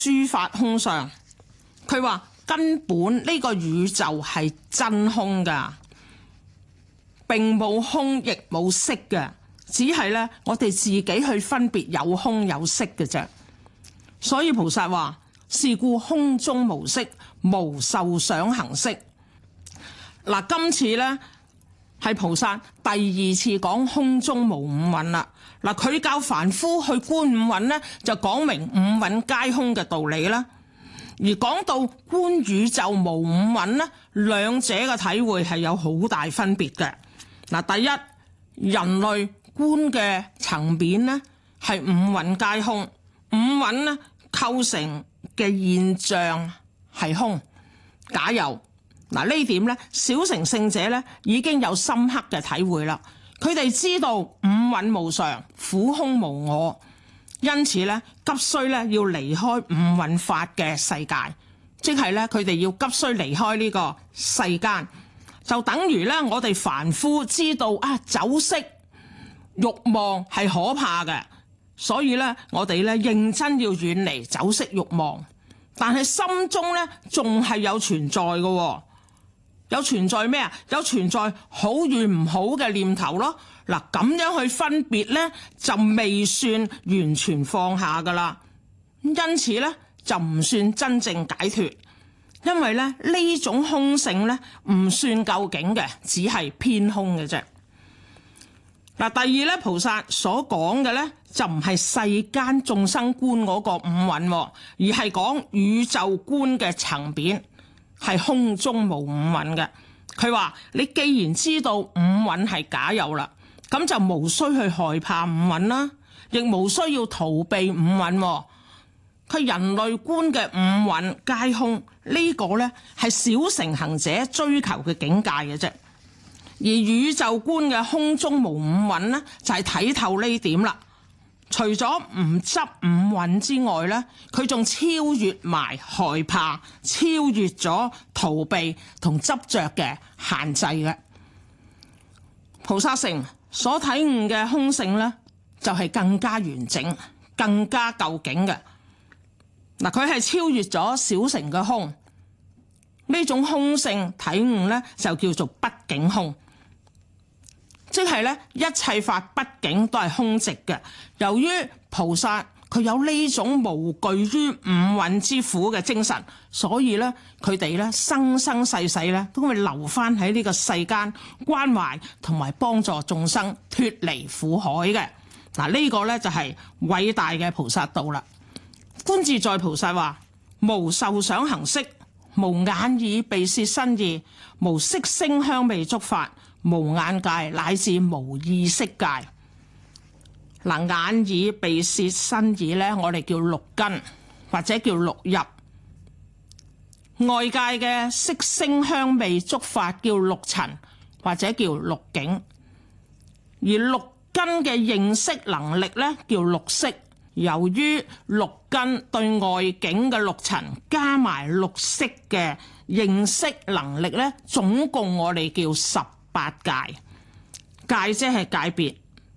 諸法空相，佢話根本呢個宇宙係真空噶，並冇空亦冇色嘅，只係咧我哋自己去分別有空有色嘅啫。所以菩薩話：是故空中無色，無受想行識。嗱，今次咧係菩薩第二次講空中無五蘊啦。嗱，佢教凡夫去觀五蘊咧，就講明五蘊皆空嘅道理啦。而講到觀宇宙無五蘊咧，兩者嘅體會係有好大分別嘅。嗱，第一，人類觀嘅層面咧係五蘊皆空，五蘊咧構成嘅現象係空假有。嗱，呢點咧，小乘聖者咧已經有深刻嘅體會啦。佢哋知道五蘊無常，苦空無我，因此咧急需咧要離開五蘊法嘅世界，即係咧佢哋要急需離開呢個世間，就等於咧我哋凡夫知道酒色慾望係可怕嘅，所以咧我哋咧認真要遠離酒色慾望，但係心中咧仲係有存在嘅。有存在咩啊？有存在好與唔好嘅念頭咯。嗱，咁樣去分別咧，就未算完全放下噶啦。因此咧，就唔算真正解脫，因為咧呢種空性咧唔算究竟嘅，只係偏空嘅啫。嗱，第二咧，菩薩所講嘅咧就唔係世間眾生觀嗰個五蘊，而係講宇宙觀嘅層面。係空中無五蘊嘅。佢話你既然知道五蘊係假有啦，咁就無需去害怕五蘊啦，亦無需要逃避五蘊。佢人類觀嘅五蘊皆空，呢個呢係小乘行者追求嘅境界嘅啫。而宇宙觀嘅空中無五蘊呢，就係睇透呢點啦。除咗唔執五蘊之外咧，佢仲超越埋害怕，超越咗逃避同執着嘅限制嘅。菩薩乘所體悟嘅空性咧，就係更加完整、更加究竟嘅。嗱，佢係超越咗小乘嘅空，呢種空性體悟咧就叫做不境空。即係咧，一切法畢竟都係空寂嘅。由於菩薩佢有呢種無懼於五蘊之苦嘅精神，所以咧佢哋咧生生世世咧都會留返喺呢個世間關懷同埋幫助眾生脫離苦海嘅。嗱，呢個咧就係偉大嘅菩薩道啦。觀自在菩薩話：無受想行識，無眼耳鼻舌身意，無色聲香味觸法，無眼界乃至無意識界。嗱，眼耳鼻舌身意咧，我哋叫六根或者叫六入。外界嘅色聲香味觸法叫六塵或者叫六境。而六根嘅認識能力咧叫六識。由於六根對外境嘅六塵加埋六識嘅認識能力咧，總共我哋叫18界。界即係界別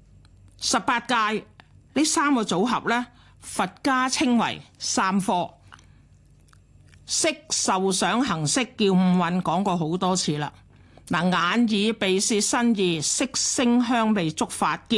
，18界呢三個組合咧，佛家稱為三科。色受想行識叫五蘊，講過好多次啦。嗱，眼耳鼻舌身意色聲香味觸法叫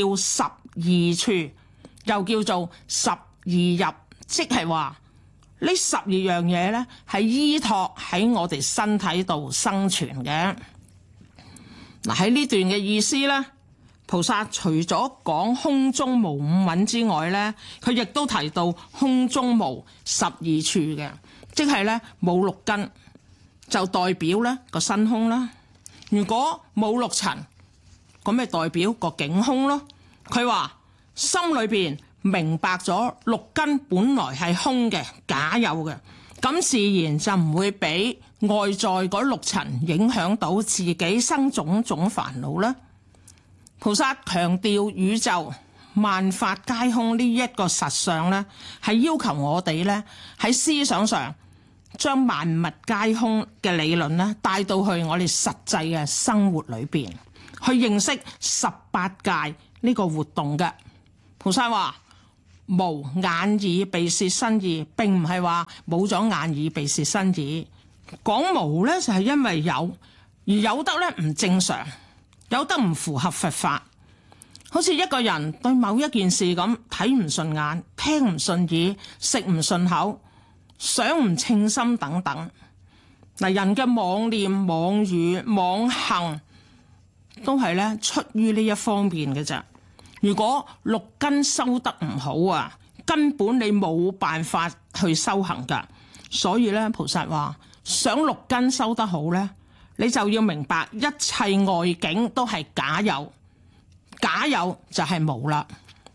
12處，又叫做12入，即係話呢12樣嘢咧係依託喺我哋身體度生存嘅。嗱，喺呢段嘅意思咧，菩薩除咗講空中無五蘊之外咧，佢亦都提到空中無12處嘅，即係咧冇六根，就代表咧個身空啦。如果冇六塵，咁咪代表個境空咯。佢話心裏邊明白咗六根本來係空嘅假有嘅，咁自然就唔會俾外在嗰六塵影響到自己生種種煩惱啦。菩薩強調宇宙萬法皆空呢一個實相咧，係要求我哋咧喺思想上將萬物皆空嘅理論咧帶到去我哋實際嘅生活裏邊，去認識18界呢個活動嘅。菩薩話無眼耳鼻舌身意，並唔係話冇咗眼耳鼻舌身意。講無咧就係因為有，而有得咧唔正常，有得唔符合佛法。好似一個人對某一件事咁睇唔順眼、聽唔順耳、食唔順口、想唔稱心等等。嗱，人嘅妄念、妄語、妄行都係咧出於呢一方面嘅啫。如果六根修得唔好啊，根本你冇辦法去修行噶。所以咧，菩薩話想六根修得好咧，你就要明白一切外境都係假有，假有就係無啦。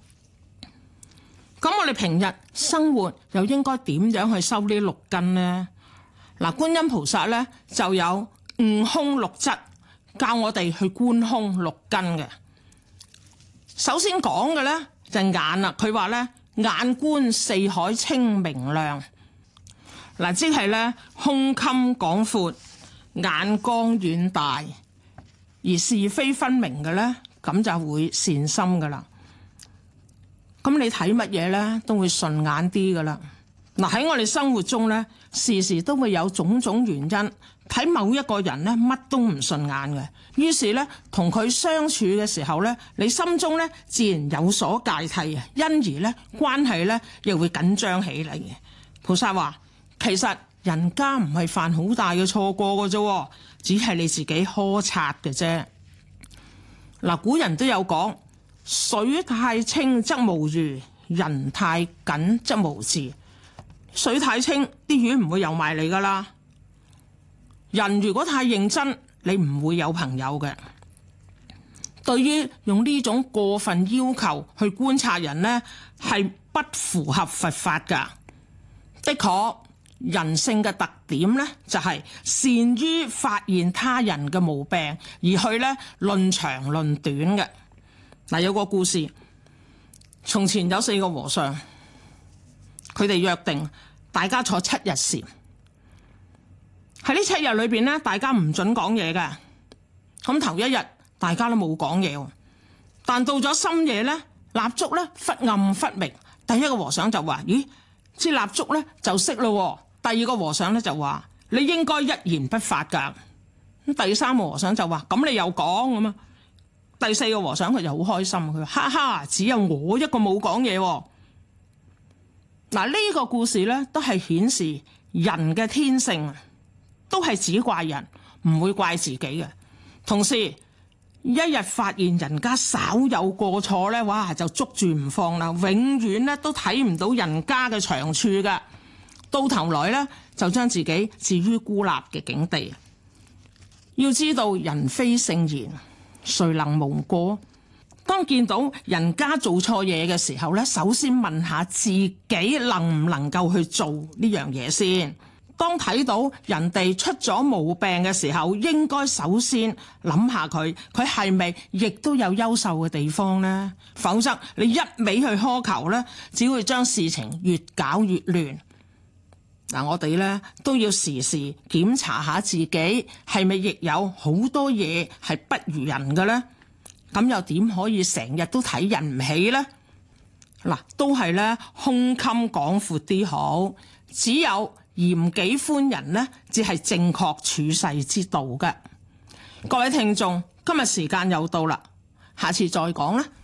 咁我哋平日生活又應該點樣去修呢六根呢？嗱，觀音菩薩咧就有悟空六質，教我哋去觀空六根嘅。首先講嘅咧就係眼啦，佢話咧眼觀四海清明亮，嗱，即係咧胸襟廣闊，眼光遠大，而是非分明嘅咧，咁就會善心噶啦。咁你睇乜嘢咧都會順眼啲噶啦。嗱，喺我哋生活中咧，時時都會有種種原因睇某一個人咧乜都唔順眼嘅，於是咧同佢相處嘅時候咧，你心中咧自然有所芥蒂啊，因而咧關係咧又會緊張起嚟嘅。菩薩話其實人家唔係犯好大嘅錯過嘅啫，只係你自己苛察嘅啫。嗱，古人都有講，水太清則無魚，人太緊則無智。水太清，啲魚唔會游埋嚟噶啦。人如果太認真，你唔會有朋友嘅。對於用呢種過分要求去觀察人呢，係不符合佛法噶。的確，人性嘅特點呢，就係善於發現他人嘅毛病，而去呢論長論短嘅。嗱，有個故事，從前有4個和尚，佢哋約定大家坐7日禪。喺呢7日裏邊咧，大家唔准講嘢嘅。咁頭一日大家都冇講嘢，但到咗深夜咧，蠟燭咧忽暗忽明。第一個和尚就話：咦，支蠟燭咧就熄咯。第二個和尚咧就話：你應該一言不發噶。咁第3個和尚就話：咁你又講咁啊？第4個和尚佢就好開心，佢話：哈哈，只有我一個冇講嘢。嗱，呢個故事咧都係顯示人嘅天性，都係只怪人，唔會怪自己嘅。同時，一日發現人家稍有過錯咧，哇，就捉住唔放啦，永遠咧都睇唔到人家嘅長處㗎。到頭來咧，就將自己置於孤立嘅境地。要知道，人非聖賢，誰能無過？當見到人家做錯嘢嘅時候咧，首先問下自己能唔能夠去做呢樣嘢先。當睇到人哋出咗毛病嘅時候，應該首先諗下佢係咪亦都有優秀嘅地方呢？否則你一味去苛求咧，只會將事情越搞越亂。嗱，我哋咧都要時時檢查下自己係咪亦有好多嘢係不如人嘅咧？咁又點可以成日都睇人唔起呢？嗱，都係咧胸襟廣闊啲好，只有嚴己寬人呢，只係正確處世之道嘅。各位聽眾，今日時間又到啦，下次再講啦。